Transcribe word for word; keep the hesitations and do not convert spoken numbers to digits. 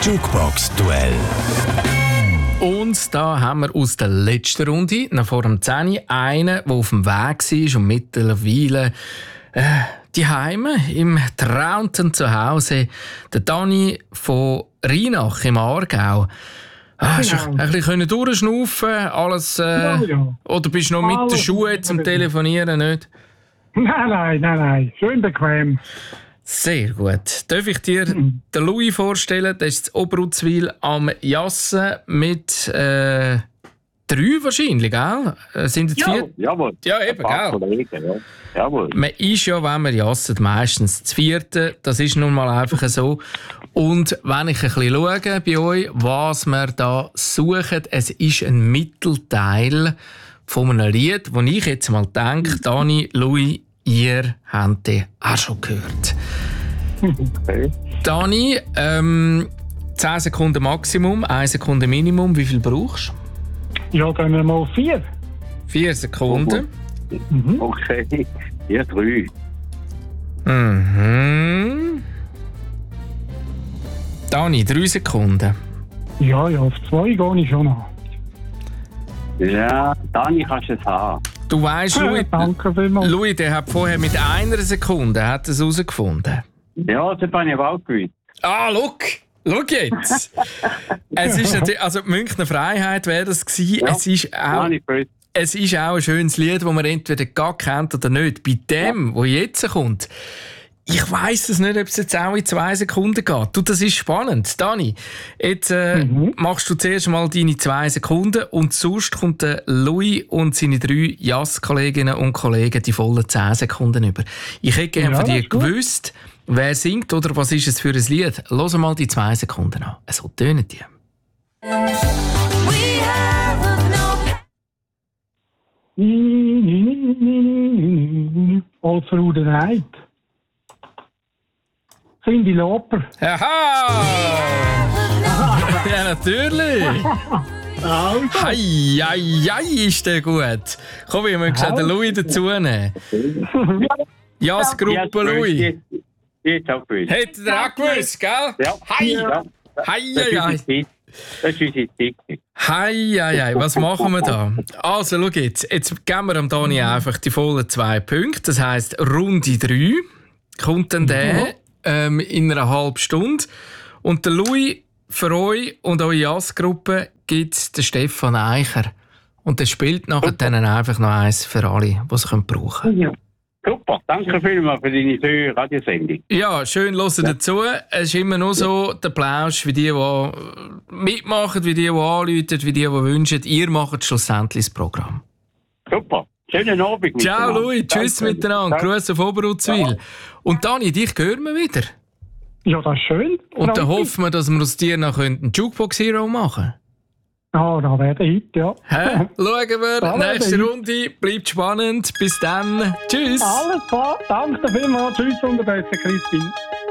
Jukebox-Duell. Und da haben wir aus der letzten Runde, noch vor dem zehn, einen, der auf dem Weg war und mittlerweile äh, die Heime im Traunten zu Hause. Der Dani von Rheinach im Aargau. Ah, hast du Genau. ein bisschen durchschnaufen, alles, äh, Ja, ja. oder bist du noch mit den Alles Schuhen zum Telefonieren? Nicht? Nein, nein, nein, nein. Schön bequem. Sehr gut. Darf ich dir Mhm. den Louis vorstellen? Das ist in Oberuzwil am Jassen mit äh, drei wahrscheinlich, gell? Äh, Sind es vier? Jawohl. Ja, eben, Ein paar gell? Kollegen, ja. Jawohl. Man ist ja, wenn man jasset, meistens das vierte. Das ist nun mal einfach so. Und wenn ich ein bisschen schaue bei euch, was wir da suchen, es ist ein Mittelteil von einem Lied, wo ich jetzt mal denke, Dani, Louis, ihr habt den auch schon gehört. Okay. Dani, ähm, zehn Sekunden Maximum, eine Sekunde Minimum. Wie viel brauchst du? Ja, dann mal vier. Vier Sekunden. Mhm. Okay. Ja, drei. Mhm. Dani, drei Sekunden. Ja, ja, auf zwei gehe ich schon noch. Ja, Dani, kannst du es haben. Du weißt, Louis, Danke vielmals. Louis, der hat vorher mit einer Sekunde hat es herausgefunden. Ja, das habe ich auch gewusst. Ah, look! Schau jetzt! Es ist natürlich, also die Münchner Freiheit wäre das gewesen. Ja. Es ist auch, Habe ich gewusst. es ist auch ein schönes Lied, das man entweder gar kennt oder nicht. Bei dem, wo jetzt kommt, ich weiss es nicht, ob es jetzt auch in zwei Sekunden geht. Du, das ist spannend. Dani, jetzt äh, Mhm. machst du zuerst mal deine zwei Sekunden und sonst kommt der Louis und seine drei Jass-Kolleginnen und Kollegen die vollen zehn Sekunden über. Ich hätte gerne Ja, von dir das ist gut. gewusst, wer singt oder was ist es für ein Lied. Hör mal die zwei Sekunden an. So tönen die. All through the night. Cindy Lauper. Aha! Ja, natürlich! Also. Hei, hei, hei, ist der gut. Komm, wir müssen schnell den Louis dazu nehmen. Jass-Gruppe Louis. Jetzt, jetzt auch gewusst. Hättet ihr auch gewusst, gell? Ja. Hei! Ja. Hei, Das ist hei, hei. unsere Zeit. Das ist unsere Zeit. Hei, hei, hei. Was machen wir da? Also, schau jetzt. Jetzt geben wir dem Dani einfach die vollen zwei Punkte. Das heisst, Runde drei kommt dann der ähm, in einer halben Stunde. Und der Louis, für euch und eure Jass-Gruppe gibt es den Stefan Eicher. Und der spielt nachher dann einfach noch eins für alle, die es brauchen können. Ja. Super, danke vielmals für deine schöne Radiosendung. Ja, schön hören dazu. Es ist immer nur so der Plausch, wie die, die mitmachen, wie die, die anrufen, wie die, die wünschen. Ihr macht schlussendlich das Programm. Super, schönen Abend. Ciao, miteinander. Louis. Tschüss Danke. miteinander. Danke. Grüße auf Oberuzwil. Und Dani, dich hören wir wieder. Ja, das ist schön. Und dann Freut mich. hoffen wir, dass wir aus dir noch einen Jukebox Hero machen können. Ja, da wäre der Hit, ja. Hä? Schauen wir. Ja, Nächste der- Runde. Bleibt spannend. Bis dann. Tschüss. Alles klar. Danke vielmals. Tschüss und der beste Crispin.